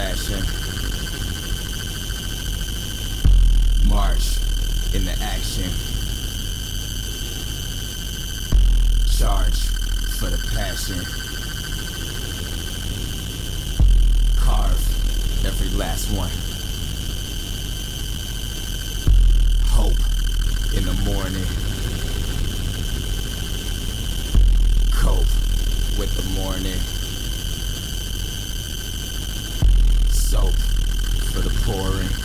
passion. March in the action. Charge for the passion. Carve every last one. Hope in the morning. Cope with the morning. Soap for the pouring.